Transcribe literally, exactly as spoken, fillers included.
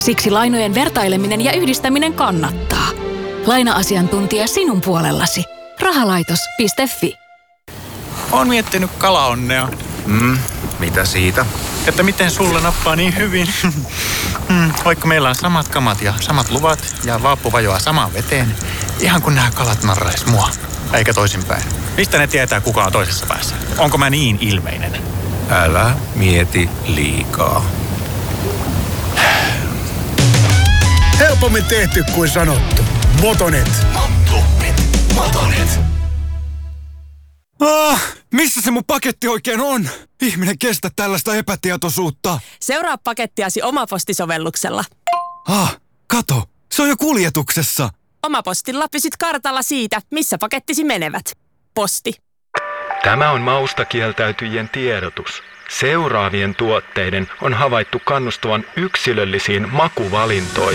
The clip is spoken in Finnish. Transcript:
Siksi lainojen vertaileminen ja yhdistäminen kannattaa. Laina-asiantuntija sinun puolellasi. Rahalaitos piste fi. Oon miettinyt kalaonnea. Mm, mitä siitä? Että miten sulle nappaa niin hyvin. mm, vaikka meillä on samat kamat ja samat luvat ja vaappu vajoaa samaan veteen. Ihan kun nämä kalat narrais mua. Eikä toisinpäin. Mistä ne tietää, kuka on toisessa päässä? Onko mä niin ilmeinen? Älä mieti liikaa. Helpommin tehty kuin sanottu. Motonet. Motonet. Motonet. Ah, missä se mun paketti oikein on? Ihminen kestä tällaista epätietoisuutta. Seuraa pakettiasi Omaposti-sovelluksella. Ah, kato, se on jo kuljetuksessa. Omapostilla pysyt kartalla siitä, missä pakettisi menevät. Posti. Tämä on mausta kieltäytyjien tiedotus. Seuraavien tuotteiden on havaittu kannustavan yksilöllisiin makuvalintoihin.